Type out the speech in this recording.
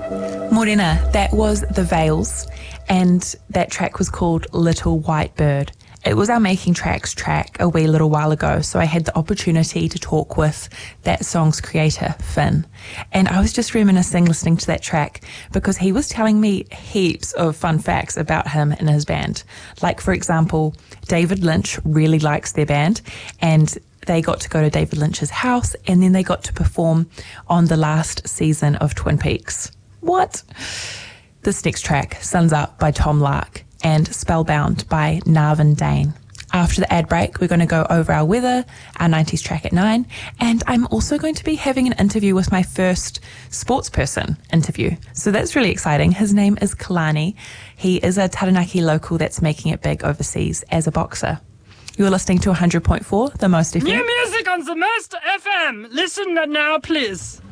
Morena, that was The Veils, and that track was called Little White Bird. It was our Making Tracks track a wee little while ago, so I had the opportunity to talk with that song's creator, Finn. And I was just reminiscing listening to that track because he was telling me heaps of fun facts about him and his band. Like, for example, David Lynch really likes their band, and they got to go to David Lynch's house, and then they got to perform on the last season of Twin Peaks. What? This next track, Sun's Up by Tom Lark and Spellbound by Narvin Dane. After the ad break, we're going to go over our weather, our 90s track at 9, and I'm also going to be having an interview with my first sports person interview. So that's really exciting. His name is Kalani. He is a Taranaki local that's making it big overseas as a boxer. You're listening to 100.4, The Most FM. New music on The Most FM. Listen now, please.